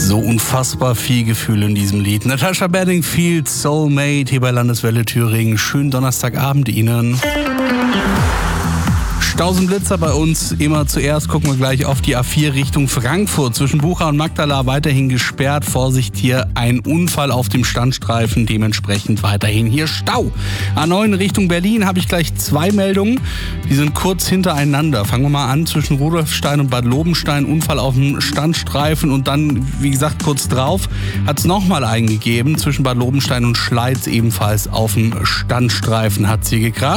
So unfassbar viel Gefühl in diesem Lied. Natascha Bedingfield, Soulmate, hier bei Landeswelle Thüringen. Schönen Donnerstagabend Ihnen. Stausenblitzer bei uns. Immer zuerst gucken wir gleich auf die A4 Richtung Frankfurt. Zwischen Bucha und Magdala weiterhin gesperrt. Vorsicht, hier ein Unfall auf dem Standstreifen. Dementsprechend weiterhin hier Stau. A9 Richtung Berlin habe ich gleich 2 Meldungen. Die sind kurz hintereinander. Fangen wir mal an. Zwischen Rudolfstein und Bad Lobenstein Unfall auf dem Standstreifen. Und dann, wie gesagt, kurz drauf hat es nochmal einen gegeben. Zwischen Bad Lobenstein und Schleiz ebenfalls auf dem Standstreifen hat es hier gekracht.